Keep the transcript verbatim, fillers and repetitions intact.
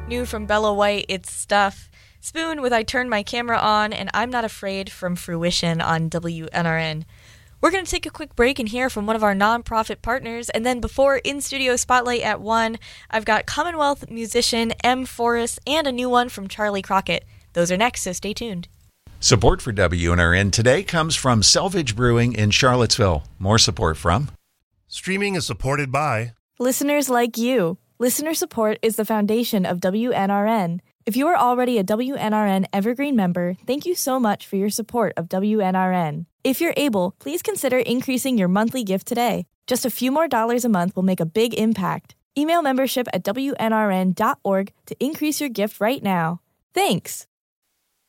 New from Bella White, it's Stuff. Spoon with I Turned My Camera On, and I'm Not Afraid from Fruition on W N R N. We're going to take a quick break and hear from one of our nonprofit partners, and then before In-Studio Spotlight at one, I've got Commonwealth musician M. Forrest and a new one from Charlie Crockett. Those are next, so stay tuned. Support for W N R N today comes from Selvage Brewing in Charlottesville. More support from... Streaming is supported by... listeners like you. Listener support is the foundation of W N R N. If you are already a W N R N Evergreen member, thank you so much for your support of W N R N. If you're able, please consider increasing your monthly gift today. Just a few more dollars a month will make a big impact. Email membership at W N R N dot org to increase your gift right now. Thanks!